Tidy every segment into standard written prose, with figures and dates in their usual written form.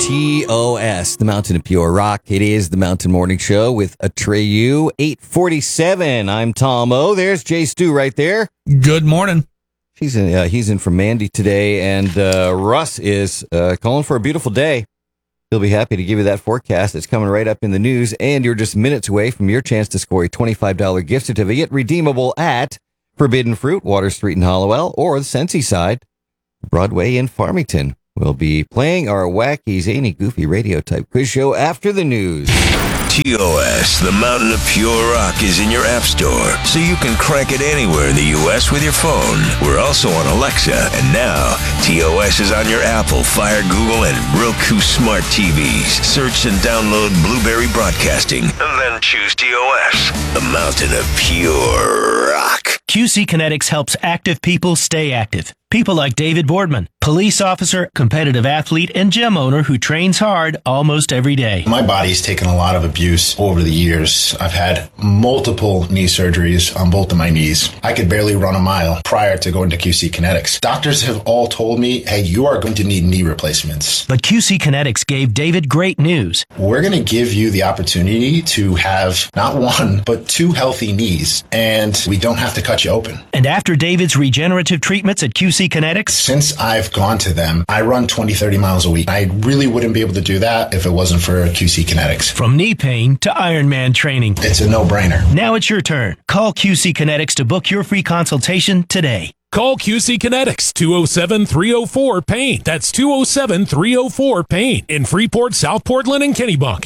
TOS, the Mountain of Pure Rock. It is the Mountain Morning Show with Atreyu. 8:47. I'm Tom O. There's Jay Stu right there. Good morning. He's in from Mandy today, and Russ is calling for a beautiful day. He'll be happy to give you that forecast. It's coming right up in the news, and you're just minutes away from your chance to score a $25 gift certificate redeemable at Forbidden Fruit, Water Street in Hollowell, or the Sensi side, Broadway in Farmington. We'll be playing our wacky, zany, goofy radio type quiz show after the news. TOS, the Mountain of Pure Rock, is in your app store, so you can crank it anywhere in the U.S. with your phone. We're also on Alexa, and now TOS is on your Apple, Fire, Google, and Roku smart TVs. Search and download Blueberry Broadcasting, and then choose TOS, the Mountain of Pure Rock. QC Kinetics helps active people stay active. People like David Boardman, police officer, competitive athlete, and gym owner who trains hard almost every day. My body's taken a lot of abuse over the years. I've had multiple knee surgeries on both of my knees. I could barely run a mile prior to going to QC Kinetics. Doctors have all told me, hey, you are going to need knee replacements. But QC Kinetics gave David great news. We're going to give you the opportunity to have not one, but two healthy knees, and we don't have to cut you open. And after David's regenerative treatments at QC Kinetics, since I've gone to them, I run 20, 30 miles a week. I really wouldn't be able to do that if it wasn't for QC Kinetics. From knee pain to Ironman training, it's a no-brainer. Now it's your turn. Call QC Kinetics to book your free consultation today. Call QC Kinetics, 207-304-PAIN. That's 207-304-PAIN. In Freeport, South Portland, and Kennebunk.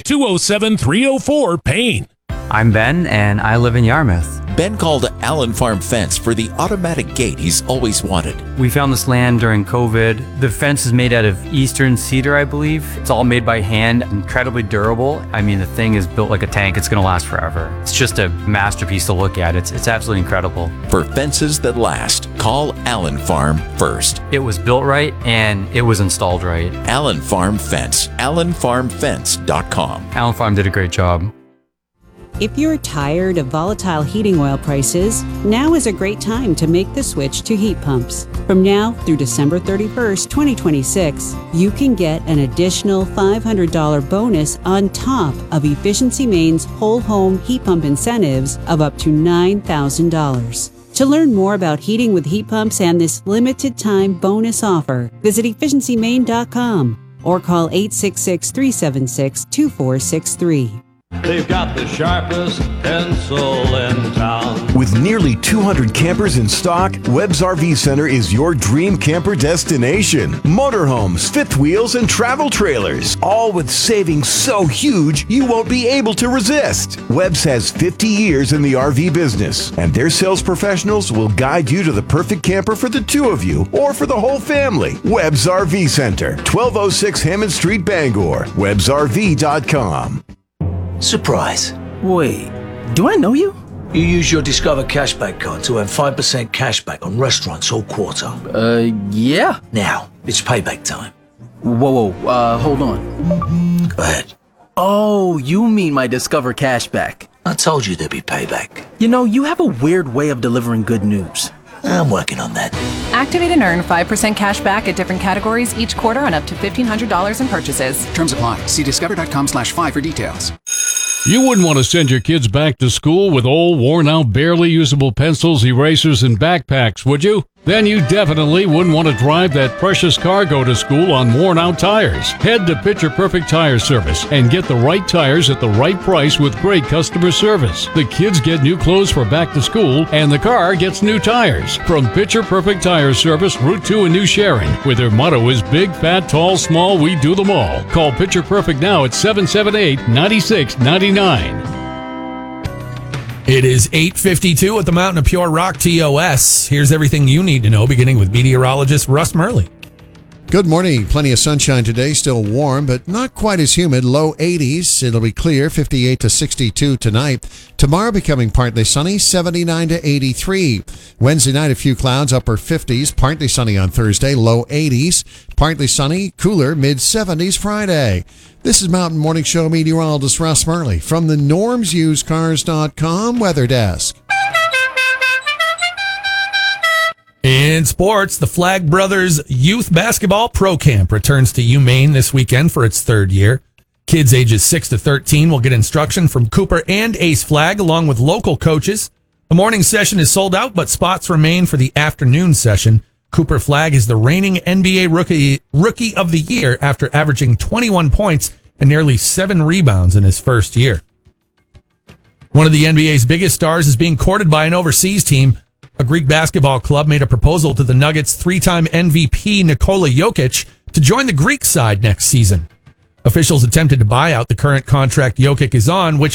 207-304-PAIN. I'm Ben, and I live in Yarmouth. Ben called Allen Farm Fence for the automatic gate he's always wanted. We found this land during COVID. The fence is made out of eastern cedar, I believe. It's all made by hand, incredibly durable. I mean, the thing is built like a tank. It's going to last forever. It's just a masterpiece to look at. It's absolutely incredible. For fences that last, call Allen Farm first. It was built right, and it was installed right. Allen Farm Fence, allenfarmfence.com. Allen Farm did a great job. If you're tired of volatile heating oil prices, now is a great time to make the switch to heat pumps. From now through December 31st, 2026, you can get an additional $500 bonus on top of Efficiency Maine's whole home heat pump incentives of up to $9,000. To learn more about heating with heat pumps and this limited time bonus offer, visit efficiencymaine.com or call 866-376-2463. They've got the sharpest pencil in town. With nearly 200 campers in stock, Webb's RV Center is your dream camper destination. Motorhomes, fifth wheels, and travel trailers, all with savings so huge you won't be able to resist. Webb's has 50 years in the RV business, and their sales professionals will guide you to the perfect camper for the two of you or for the whole family. Webb's RV Center, 1206 Hammond Street, Bangor. WebbsRV.com. Surprise. Wait, do I know you? You use your Discover Cashback card to earn 5% cashback on restaurants all quarter. Yeah. Now, it's payback time. Whoa, hold on. Go ahead. Oh, you mean my Discover Cashback. I told you there'd be payback. You know, you have a weird way of delivering good news. I'm working on that. Activate and earn 5% cash back at different categories each quarter on up to $1,500 in purchases. Terms apply. See discover.com/5 for details. You wouldn't want to send your kids back to school with old, worn-out, barely usable pencils, erasers, and backpacks, would you? Then you definitely wouldn't want to drive that precious cargo to school on worn-out tires. Head to Picture Perfect Tire Service and get the right tires at the right price with great customer service. The kids get new clothes for back to school, and the car gets new tires. From Picture Perfect Tire Service, Route 2 in New Sharon, where their motto is big, fat, tall, small, we do them all. Call Picture Perfect now at 778-9699. It is 8:52 at the Mountain of Pure Rock TOS. Here's everything you need to know, beginning with meteorologist Russ Murley. Good morning. Plenty of sunshine today. Still warm, but not quite as humid. Low 80s. It'll be clear. 58 to 62 tonight. Tomorrow becoming partly sunny. 79 to 83. Wednesday night, a few clouds. Upper 50s. Partly sunny on Thursday. Low 80s. Partly sunny. Cooler. Mid 70s Friday. This is Mountain Morning Show meteorologist Russ Murley from the NormsUseCars.com Weather Desk. In sports, the Flag Brothers Youth Basketball Pro Camp returns to UMaine this weekend for its third year. Kids ages 6 to 13 will get instruction from Cooper and Ace Flag along with local coaches. The morning session is sold out, but spots remain for the afternoon session. Cooper Flag is the reigning NBA Rookie of the Year after averaging 21 points and nearly 7 rebounds in his first year. One of the NBA's biggest stars is being courted by an overseas team. A Greek basketball club made a proposal to the Nuggets' 3-time MVP Nikola Jokic to join the Greek side next season. Officials attempted to buy out the current contract Jokic is on, which